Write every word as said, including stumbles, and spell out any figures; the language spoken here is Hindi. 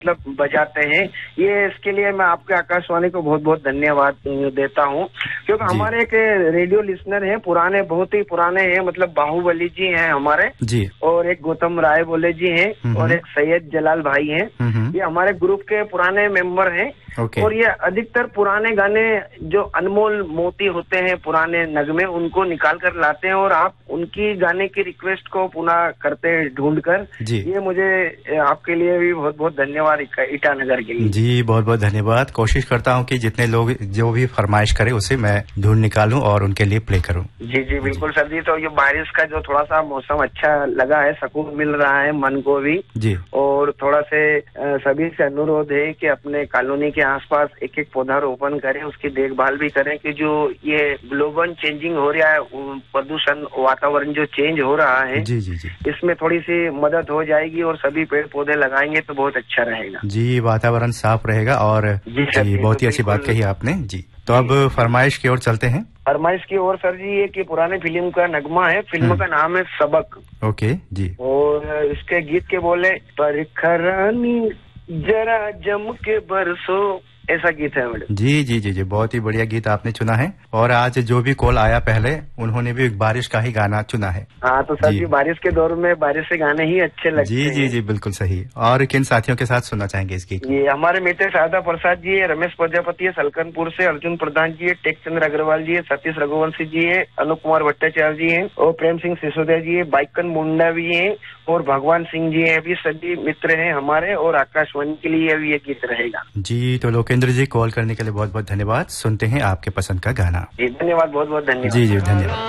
मतलब बजाते हैं, ये इसके लिए मैं आपके आकाशवाणी को बहुत बहुत धन्यवाद देता हूँ, क्योंकि हमारे एक रेडियो लिसनर हैं, पुराने, बहुत ही पुराने हैं, मतलब बाहुबली जी हैं हमारे जी, और एक गौतम राय बोले जी हैं, और एक सैयद जलाल भाई हैं, ये हमारे ग्रुप के पुराने मेंबर हैं। Okay. और ये अधिकतर पुराने गाने जो अनमोल मोती होते हैं, पुराने नगमे, उनको निकाल कर लाते हैं और आप उनकी गाने की रिक्वेस्ट को पुनः करते हैं ढूंढ कर। ये मुझे आपके लिए भी बहुत बहुत धन्यवाद ईटानगर के लिए। जी बहुत बहुत धन्यवाद। कोशिश करता हूँ कि जितने लोग जो भी फरमाइश करे उसे मैं ढूंढ निकालूं और उनके लिए प्ले करूं। जी जी बिल्कुल सर जी। तो ये बारिश का जो थोड़ा सा मौसम अच्छा लगा है, सुकून मिल रहा है मन को भी जी, और थोड़ा से सभी से अनुरोध है कि अपने कॉलोनी के आसपास एक एक पौधा रोपण करें, उसकी देखभाल भी करें, कि जो ये ग्लोबल चेंजिंग हो रहा है, प्रदूषण, वातावरण जो चेंज हो रहा है, जी जी जी, इसमें थोड़ी सी मदद हो जाएगी और सभी पेड़ पौधे लगाएंगे तो बहुत अच्छा रहेगा जी, वातावरण साफ रहेगा। और जी, जी बहुत ही अच्छी बात कही आपने जी। तो अब फरमाइश की ओर चलते हैं। फरमाइश की ओर सर जी, ये कि पुराने फिल्म का नगमा है, फिल्म का नाम है सबक। ओके जी। और इसके गीत के बोले, परखरानी जरा जम के बरसो, ऐसा गीत है मैडम। जी जी जी जी बहुत ही बढ़िया गीत आपने चुना है। और आज जो भी कॉल आया पहले, उन्होंने भी बारिश का ही गाना चुना है। हाँ तो सर जी, बारिश के दौर में बारिश से गाने ही अच्छे लगते हैं। जी जी जी बिल्कुल सही। और किन साथियों के साथ सुनना चाहेंगे इस गीत? ये हमारे मित्र शारदा प्रसाद जी है, रमेश प्रजापति है सलकनपुर से, अर्जुन प्रधान जी है, टेक चंद्र अग्रवाल जी है, सतीश रघुवंशी जी है, अनूप कुमार भट्टाचार्य जी है, और प्रेम सिंह सिसोदिया जी है, बाइकन मुंडा भी है, और भगवान सिंह जी है, अभी सभी मित्र हैं हमारे, और आकाशवाणी के लिए अभी ये गीत रहेगा। जी तो लोकेंद्र जी, कॉल करने के लिए बहुत बहुत धन्यवाद। सुनते हैं आपके पसंद का गाना। जी धन्यवाद, बहुत बहुत धन्यवाद। जी जी धन्यवाद।